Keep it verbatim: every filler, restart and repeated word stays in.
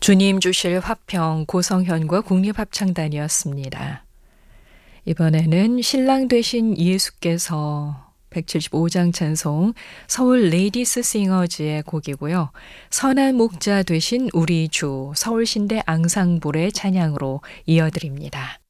주님 주실 화평 고성현과 국립합창단이었습니다. 이번에는 신랑 되신 예수께서 백칠십오 장 찬송 서울 레이디스 싱어즈의 곡이고요. 선한 목자 되신 우리 주 서울신대 앙상블의 찬양으로 이어드립니다.